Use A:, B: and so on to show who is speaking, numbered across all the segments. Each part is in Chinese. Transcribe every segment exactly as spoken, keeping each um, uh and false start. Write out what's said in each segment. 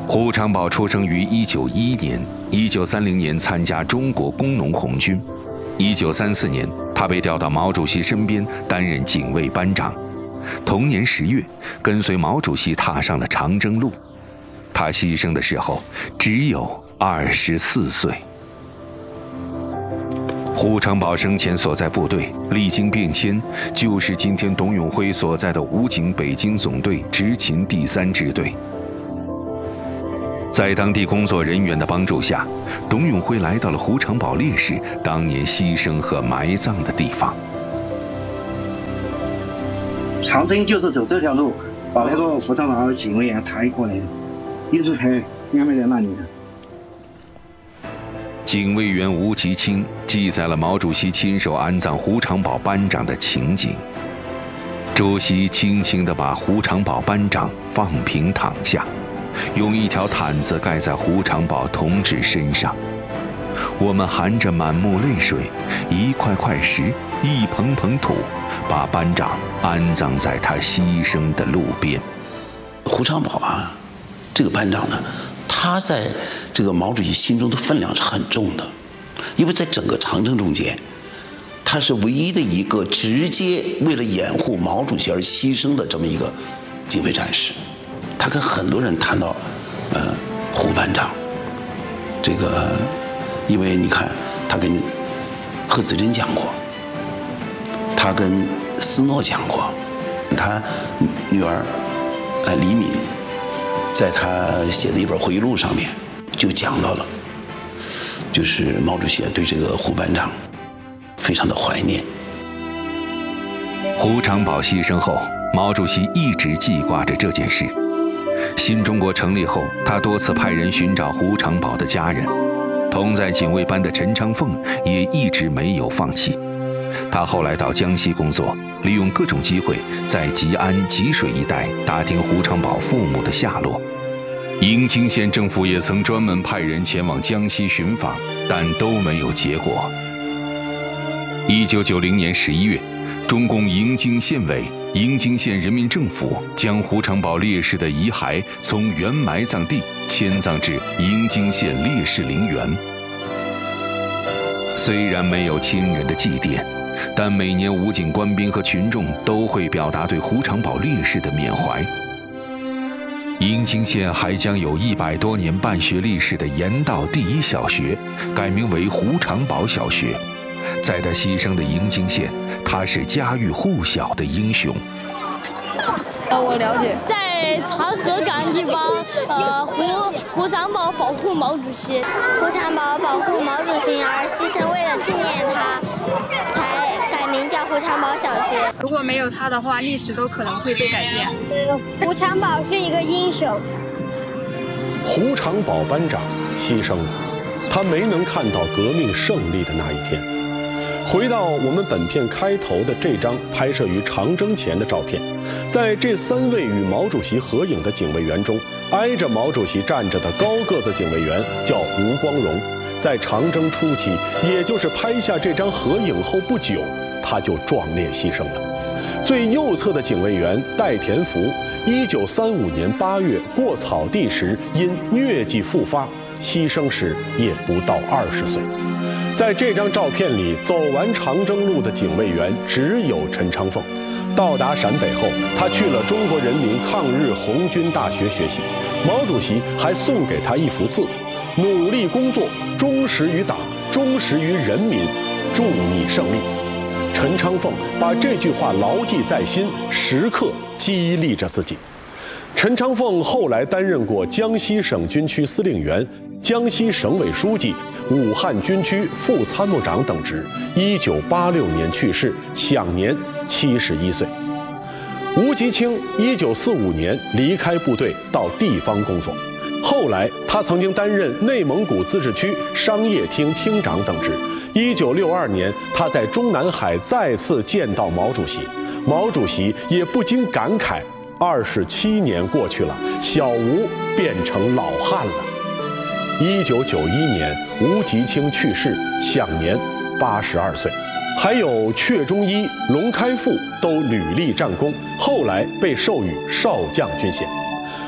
A: 胡长宝出生于一九一一年，一九三零年参加中国工农红军。一九三四年，他被调到毛主席身边担任警卫班长。同年十月，跟随毛主席踏上了长征路。他牺牲的时候只有二十四岁。胡长宝生前所在部队历经变迁，就是今天董永辉所在的武警北京总队执勤第三支队。在当地工作人员的帮助下，董永辉来到了胡长宝烈士当年牺牲和埋葬的地方。
B: 长征就是走这条路，把那个胡长宝警卫员抬过来的，一直抬，安排在那里的。
A: 警卫员吴吉清记载了毛主席亲手安葬胡长宝班长的情景。主席轻轻地把胡长宝班长放平躺下，用一条毯子盖在胡长宝同志身上。我们含着满目泪水，一块块石，一捧捧土，把班长安葬在他牺牲的路边。
C: 胡长宝啊，这个班长呢，他在这个毛主席心中的分量是很重的，因为在整个长征中间，他是唯一的一个直接为了掩护毛主席而牺牲的这么一个警卫战士。他跟很多人谈到，呃，胡班长，这个，因为你看，他跟贺子珍讲过，他跟斯诺讲过，他女儿，呃，李敏，在他写的一本回忆录上面就讲到了，就是毛主席对这个胡班长非常的怀念。
A: 胡长宝牺牲后，毛主席一直记挂着这件事。新中国成立后，他多次派人寻找胡长宝的家人，同在警卫班的陈昌凤也一直没有放弃。他后来到江西工作，利用各种机会在吉安、吉水一带打听胡长宝父母的下落。鄞京县政府也曾专门派人前往江西寻访，但都没有结果。一九九零年十一月，中共鄞京县委、鄞京县人民政府将胡长宝烈士的遗骸从原埋葬地迁葬至鄞京县烈士陵园。虽然没有亲人的祭奠，但每年武警官兵和群众都会表达对胡长宝烈士的缅怀。鄞京县还将有一百多年办学历史的盐道第一小学改名为胡长宝小学。在他牺牲的鄞京县，他是家喻户晓的英雄。
D: 呃，我了解，在长河港地方，呃，胡胡长宝保护毛主席，
E: 胡长宝保护毛主席而牺牲，为了纪念他，才改名叫胡长宝小学。
F: 如果没有他的话，历史都可能会被改变。
E: 呃，胡长宝是一个英雄。
G: 胡长宝班长牺牲了，他没能看到革命胜利的那一天。回到我们本片开头的这张拍摄于长征前的照片，在这三位与毛主席合影的警卫员中，挨着毛主席站着的高个子警卫员叫吴光荣。在长征初期，也就是拍下这张合影后不久，他就壮烈牺牲了。最右侧的警卫员戴田福，一九三五年八月过草地时因疟疾复发，牺牲时也不到二十岁。在这张照片里，走完长征路的警卫员只有陈昌凤。到达陕北后，他去了中国人民抗日红军大学学习。毛主席还送给他一幅字：努力工作，忠实于党，忠实于人民，祝你胜利。陈昌凤把这句话牢记在心，时刻激励着自己。陈昌凤后来担任过江西省军区司令员、江西省委书记、武汉军区副参谋长等职，一九八六年去世，享年七十一岁。吴吉清一九四五年离开部队到地方工作，后来他曾经担任内蒙古自治区商业厅厅长等职。一九六二年，他在中南海再次见到毛主席，毛主席也不禁感慨：二十七年过去了，小吴变成老汉了。一九九一年，吴吉清去世，享年八十二岁。还有阙中一、龙开复都屡立战功，后来被授予少将军衔。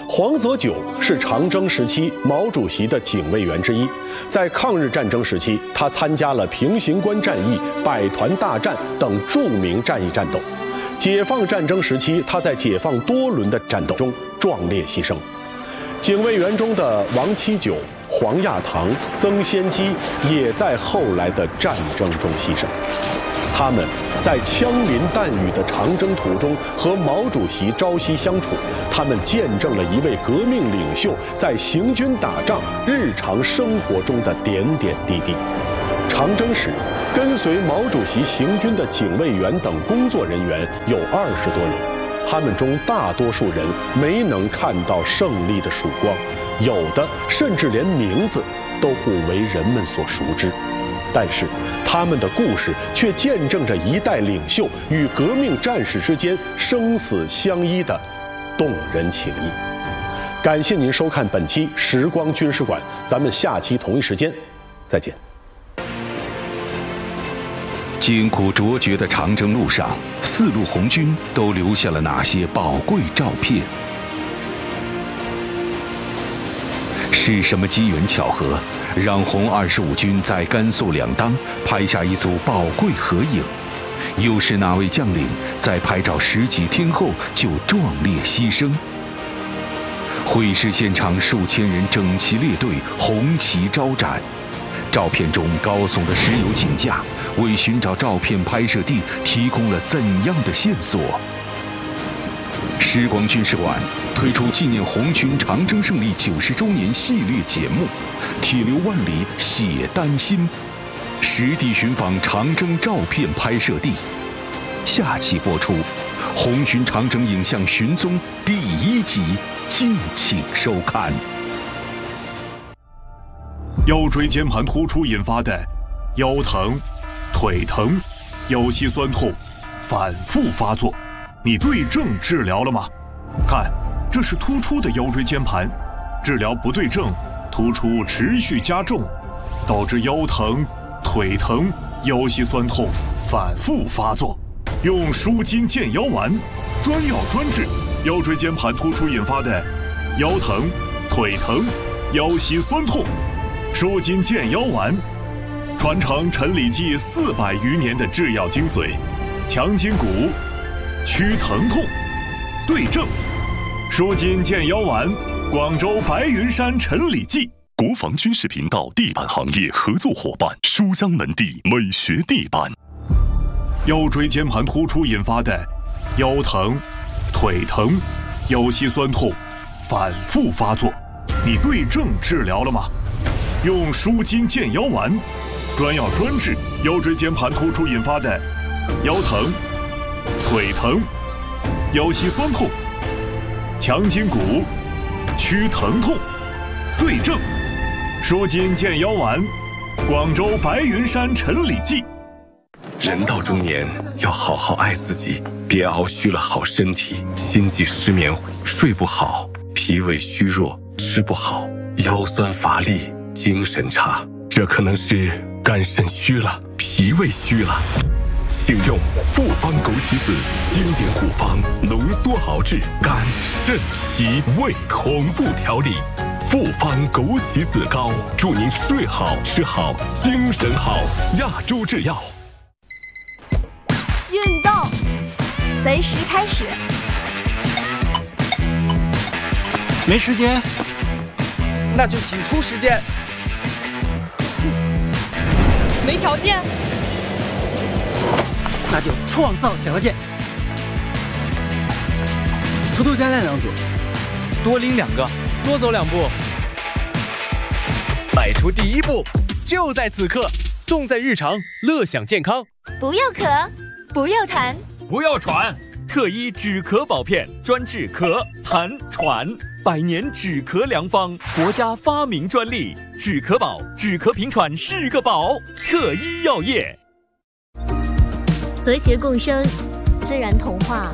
G: 黄泽九是长征时期毛主席的警卫员之一，在抗日战争时期，他参加了平型关战役、百团大战等著名战役战斗。解放战争时期，他在解放多轮的战斗中壮烈牺牲。警卫员中的王七九、黄亚堂、曾先基也在后来的战争中牺牲。他们在枪林弹雨的长征途中和毛主席朝夕相处，他们见证了一位革命领袖在行军打仗、日常生活中的点点滴滴。长征时，跟随毛主席行军的警卫员等工作人员有二十多人，他们中大多数人没能看到胜利的曙光，有的甚至连名字都不为人们所熟知。但是，他们的故事却见证着一代领袖与革命战士之间生死相依的动人情谊。感谢您收看本期《时光军事馆》，咱们下期同一时间再见。
A: 艰苦卓绝的长征路上，四路红军都留下了哪些宝贵照片？是什么机缘巧合，让红二十五军在甘肃两当拍下一组宝贵合影？又是哪位将领在拍照十几天后就壮烈牺牲？会试现场数千人整齐列队，红旗招展。照片中高耸的石油井架为寻找照片拍摄地提供了怎样的线索？时光军事馆推出纪念红军长征胜利九十周年系列节目《铁流万里写丹心》，实地寻访长征照片拍摄地。下期播出，红军长征影像寻踪第一集，敬请收看。
H: 腰椎间盘突出引发的腰疼、腿疼、腰膝酸痛反复发作，你对症治疗了吗？看，这是突出的腰椎间盘，治疗不对症，突出持续加重，导致腰疼、腿疼、腰膝酸痛反复发作。用舒筋健腰丸，专药专治腰椎间盘突出引发的腰疼、腿疼、腰膝酸痛。舒筋健腰丸，传承陈李济四百余年的制药精髓，强筋骨，祛疼痛，对症。舒筋健腰丸，广州白云山陈李济。
I: 国防军事频道地板行业合作伙伴，书香门第美学地板。
H: 腰椎间盘突出引发的腰疼、腿疼、腰膝酸痛反复发作，你对症治疗了吗？用舒筋健腰丸，专药专治腰椎间盘突出引发的腰疼、腿疼、腰膝酸痛，强筋骨，祛疼痛，对症。舒筋健腰丸，广州白云山陈李济。
I: 人到中年要好好爱自己，别熬虚了好身体，心悸失眠，睡不好，脾胃虚弱，吃不好，腰酸乏力，精神差，这可能是肝肾虚了，脾胃虚了。请用复方枸杞子经典古方浓缩熬制肝肾脾胃同步调理，复方枸杞子膏，祝您睡好吃好精神好。亚洲制药。
J: 运动随时开始。
K: 没时间，
L: 那就挤出时间。
M: 没条件，
K: 那就创造条件。
L: 偷偷加练两组，多拎两个，
N: 多走两步。
L: 迈出第一步，就在此刻，动在日常，乐享健康。
J: 不要咳，不要痰，
N: 不要喘。特一止咳宝片，专治咳、痰、喘，百年止咳良方，国家发明专利。止咳宝，止咳平喘是个宝。特一药业。
O: 和谐共生，自然童话。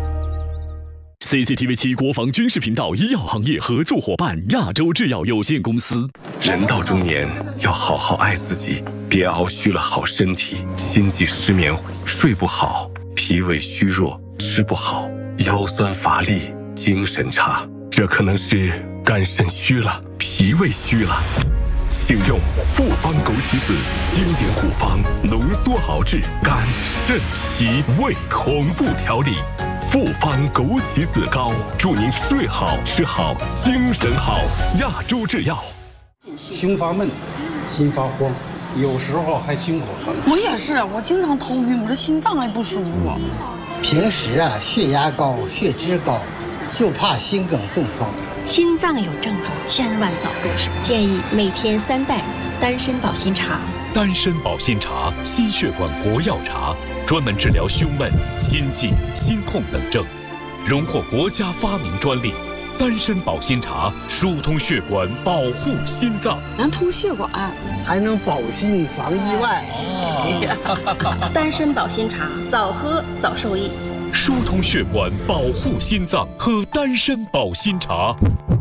I: C C T V 七国防军事频道医药行业合作伙伴亚洲制药有限公司。人到中年要好好爱自己，别熬虚了好身体，心悸失眠，睡不好，脾胃虚弱，吃不好，腰酸乏力，精神差， 这可能是肝肾虚了，脾胃虚了。请用复方枸杞子经典古方浓缩熬制肝肾脾胃同步调理。复方枸杞子膏，祝您睡好吃好精神好。亚洲制药。
P: 胸发闷，心发慌，有时候还心口疼。
Q: 我也是，我经常头晕，我这心脏还不舒服。
R: 平时啊，血压高，血脂高，就怕心梗中风。
S: 心脏有症状，千万早动手。建议每天三袋丹参保心茶。
N: 丹参保心茶，心血管活药茶，专门治疗胸闷、心悸、心痛等症，荣获国家发明专利。丹参保心茶疏通血管，保护心脏，
Q: 能通血管，
R: 还能保心防意外。
S: 哦、丹参保心茶，早喝早受益。
N: 疏通血管，保护心脏，喝丹参保心茶。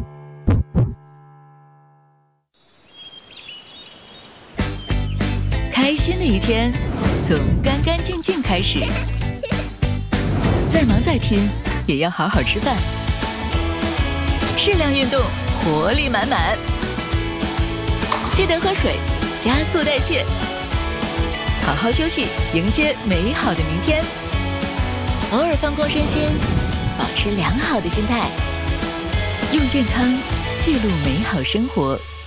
T: 开心的一天，从干干净净开始。再忙再拼，也要好好吃饭。适量运动，活力满满。记得喝水，加速代谢。好好休息，迎接美好的明天。偶尔放空身心，保持良好的心态，用健康记录美好生活。